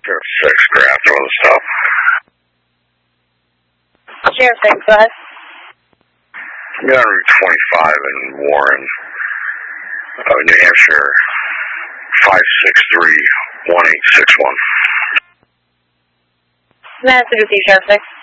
Sheriff 6, Grant, throw the stop. Sheriff 6, go ahead. I'm on Route 25 in Warren, New Hampshire, 563-1861. Madison, Sheriff 6.